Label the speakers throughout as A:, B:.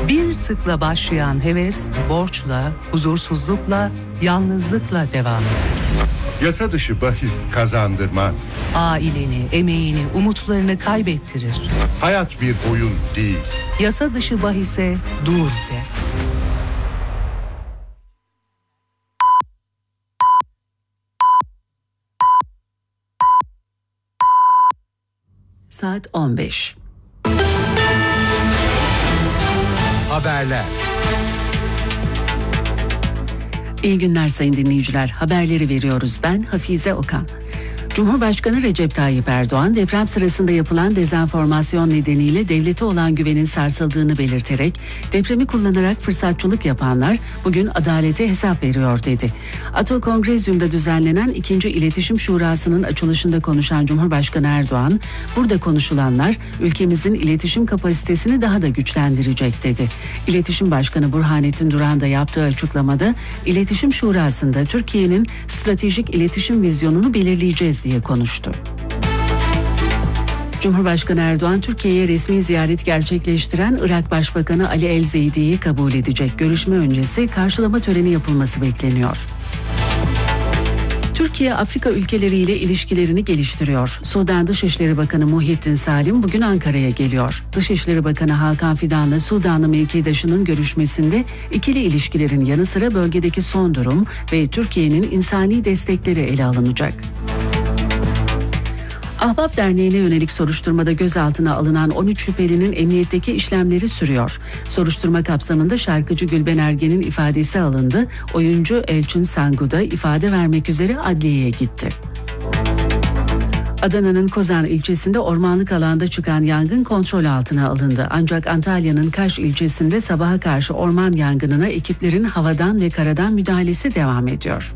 A: Bir tıkla başlayan heves, borçla, huzursuzlukla, yalnızlıkla devam eder.
B: Yasa dışı bahis kazandırmaz.
A: Aileni, emeğini, umutlarını kaybettirir.
B: Hayat bir oyun değil.
A: Yasa dışı bahise dur de.
C: Saat 15.
D: Haberler.
C: İyi günler sayın dinleyiciler. Haberleri veriyoruz. Ben Hafize Okan. Cumhurbaşkanı Recep Tayyip Erdoğan deprem sırasında yapılan dezenformasyon nedeniyle devlete olan güvenin sarsıldığını belirterek depremi kullanarak fırsatçılık yapanlar bugün adalete hesap veriyor dedi. Ato Kongrezyum'da düzenlenen 2. İletişim Şurası'nın açılışında konuşan Cumhurbaşkanı Erdoğan, burada konuşulanlar ülkemizin iletişim kapasitesini daha da güçlendirecek dedi. İletişim Başkanı Burhanettin Duran da yaptığı açıklamada İletişim Şurası'nda Türkiye'nin stratejik iletişim vizyonunu belirleyeceğiz diye konuştu. Cumhurbaşkanı Erdoğan, Türkiye'ye resmi ziyaret gerçekleştiren Irak Başbakanı Ali El-Zeydi'yi kabul edecek. Görüşme öncesi karşılama töreni yapılması bekleniyor. Türkiye, Afrika ülkeleriyle ilişkilerini geliştiriyor. Sudan Dışişleri Bakanı Muhittin Salim bugün Ankara'ya geliyor. Dışişleri Bakanı Hakan Fidan'la Sudanlı mevkidaşının görüşmesinde ikili ilişkilerin yanı sıra bölgedeki son durum ve Türkiye'nin insani destekleri ele alınacak. Ahbap Derneği'ne yönelik soruşturmada gözaltına alınan 13 şüphelinin emniyetteki işlemleri sürüyor. Soruşturma kapsamında şarkıcı Gülben Ergen'in ifadesi alındı. Oyuncu Elçin Sangu da ifade vermek üzere adliyeye gitti. Adana'nın Kozan ilçesinde ormanlık alanda çıkan yangın kontrol altına alındı. Ancak Antalya'nın Kaş ilçesinde sabaha karşı orman yangınına ekiplerin havadan ve karadan müdahalesi devam ediyor.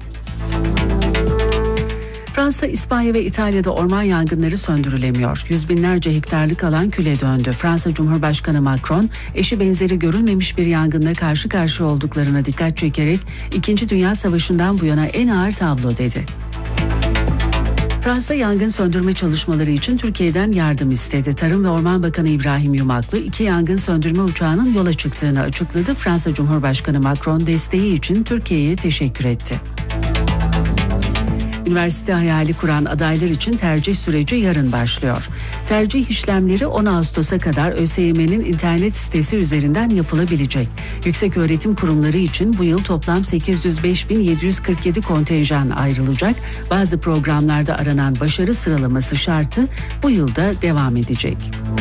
C: Fransa, İspanya ve İtalya'da orman yangınları söndürülemiyor. Yüz binlerce hektarlık alan küle döndü. Fransa Cumhurbaşkanı Macron, eşi benzeri görülmemiş bir yangınla karşı karşıya olduklarına dikkat çekerek 2. Dünya Savaşı'ndan bu yana en ağır tablo dedi. Fransa yangın söndürme çalışmaları için Türkiye'den yardım istedi. Tarım ve Orman Bakanı İbrahim Yumaklı 2 yangın söndürme uçağının yola çıktığını açıkladı. Fransa Cumhurbaşkanı Macron desteği için Türkiye'ye teşekkür etti. Üniversite hayali kuran adaylar için tercih süreci yarın başlıyor. Tercih işlemleri 10 Ağustos'a kadar ÖSYM'nin internet sitesi üzerinden yapılabilecek. Yükseköğretim kurumları için bu yıl toplam 805.747 kontenjan ayrılacak. Bazı programlarda aranan başarı sıralaması şartı bu yılda devam edecek.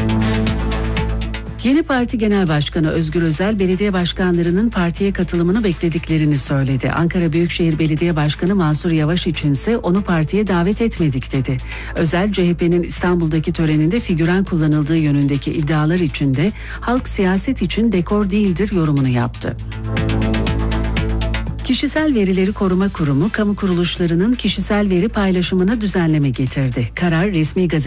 C: Yeni Parti Genel Başkanı Özgür Özel, belediye başkanlarının partiye katılımını beklediklerini söyledi. Ankara Büyükşehir Belediye Başkanı Mansur Yavaş içinse onu partiye davet etmedik dedi. Özel, CHP'nin İstanbul'daki töreninde figüran kullanıldığı yönündeki iddialar içinde halk siyaset için dekor değildir yorumunu yaptı. Kişisel Verileri Koruma Kurumu, kamu kuruluşlarının kişisel veri paylaşımına düzenleme getirdi. Karar resmi gazete